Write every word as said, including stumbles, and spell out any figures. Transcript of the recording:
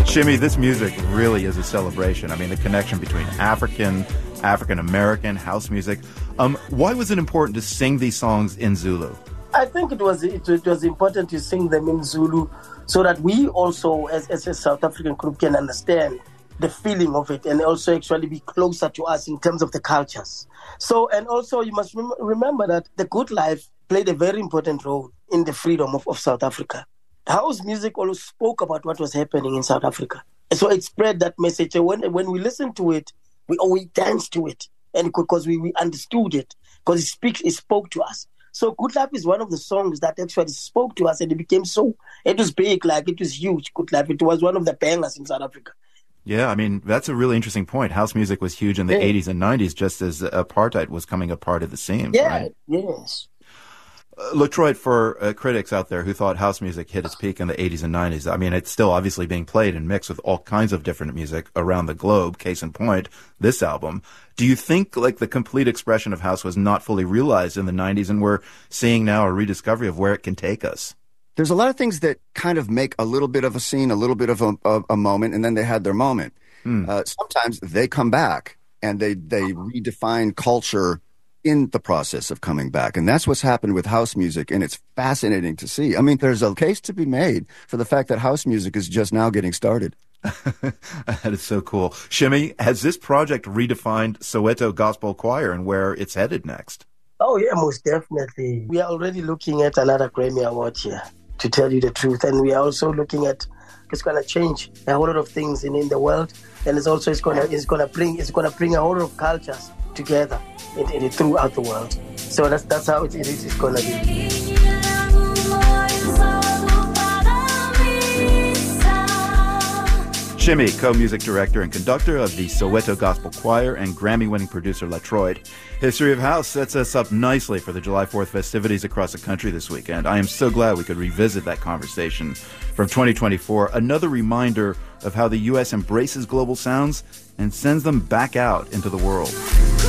Shimmy, this music really is a celebration. I mean, the connection between African, African-American, house music. Um, why was it important to sing these songs in Zulu? I think it was it, it was important to sing them in Zulu so that we also, as, as a South African group, can understand the feeling of it and also actually be closer to us in terms of the cultures. So, and also you must rem- remember that the good life played a very important role in the freedom of, of South Africa. House music always spoke about what was happening in South Africa. So it spread that message. And when, when we listened to it, we always danced to it. And because we, we understood it, because it speaks, it spoke to us. So Good Life is one of the songs that actually spoke to us, and it became so, it was big, like it was huge, Good Life. It was one of the bangers in South Africa. Yeah, I mean, that's a really interesting point. House music was huge in the yeah. eighties and nineties, just as apartheid was coming apart at the seams, yeah, right? Yes. Uh, Latroit, for uh, critics out there who thought house music hit its peak in the eighties and nineties, I mean, it's still obviously being played and mixed with all kinds of different music around the globe. Case in point, this album. Do you think, like, the complete expression of house was not fully realized in the nineties, and we're seeing now a rediscovery of where it can take us? There's a lot of things that kind of make a little bit of a scene, a little bit of a, a, a moment, and then they had their moment. Mm. Uh, sometimes they come back and they, they redefine culture in the process of coming back. And that's what's happened with house music, and it's fascinating to see. I mean, there's a case to be made for the fact that house music is just now getting started. That is so cool. Shimmy, has this project redefined Soweto Gospel Choir and where it's headed next? Oh, yeah, most definitely. We are already looking at another Grammy Award here, to tell you the truth. And we are also looking at, it's going to change a whole lot of things in, in the world. And it's also, it's going to it's going to bring it's going to bring a whole lot of cultures together in, in, throughout the world. So that's that's how it, it is it's going to be. Shimmy, co-music director and conductor of the Soweto Gospel Choir, and Grammy-winning producer Latroit. History of House sets us up nicely for the July fourth festivities across the country this weekend. I am so glad we could revisit that conversation from twenty twenty-four. Another reminder of how the U S embraces global sounds and sends them back out into the world.